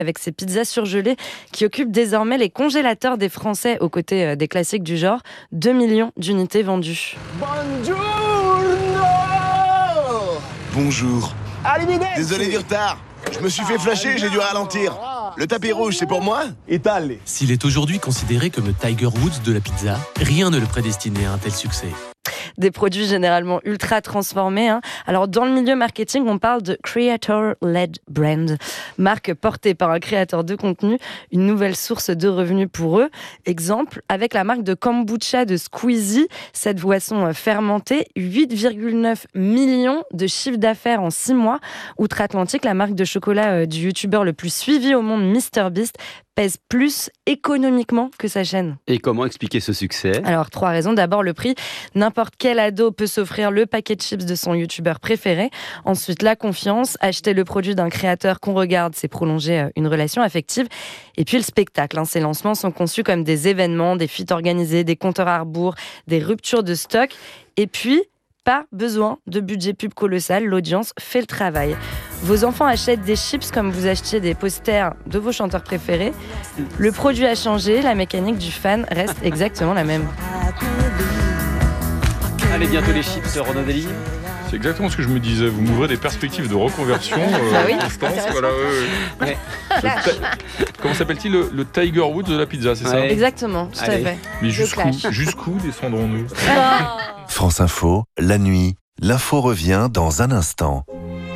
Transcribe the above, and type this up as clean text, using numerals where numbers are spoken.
avec ses pizzas surgelées qui occupent désormais les congélateurs des Français aux côtés des classiques du genre. 2 millions d'unités vendues. Bonjour. Désolé du retard. Je me suis fait flasher, j'ai dû ralentir. Le tapis rouge, c'est pour moi ? S'il est aujourd'hui considéré comme le Tiger Woods de la pizza, rien ne le prédestinait à un tel succès. Des produits généralement ultra transformés. Alors, dans le milieu marketing, on parle de Creator-Led Brand. Marque portée par un créateur de contenu, une nouvelle source de revenus pour eux. Exemple, avec la marque de kombucha de Squeezie, cette boisson fermentée, 8,9 millions de chiffre d'affaires en 6 mois. Outre-Atlantique, la marque de chocolat du youtubeur le plus suivi au monde, MrBeast, pèse plus économiquement que sa chaîne. Et comment expliquer ce succès ? Alors, 3 raisons. D'abord, le prix. N'importe quel ado peut s'offrir le paquet de chips de son youtubeur préféré. Ensuite, la confiance. Acheter le produit d'un créateur qu'on regarde, c'est prolonger une relation affective. Et puis, le spectacle. Ces lancements sont conçus comme des événements, des feats organisés, des compteurs à rebours, des ruptures de stock. Et puis, pas besoin de budget pub colossal, l'audience fait le travail. Vos enfants achètent des chips comme vous achetiez des posters de vos chanteurs préférés. Le produit a changé, la mécanique du fan reste exactement la même. Allez, bientôt les chips, Renaud Dely. C'est exactement ce que je me disais. Vous m'ouvrez des perspectives de reconversion. Oui, Constance, voilà, ouais. Comment s'appelle-t-il le Tiger Woods de la pizza, c'est ça ? Ouais. Exactement, tout à fait. Mais clash. jusqu'où descendrons-nous ? France Info, la nuit, l'info revient dans un instant.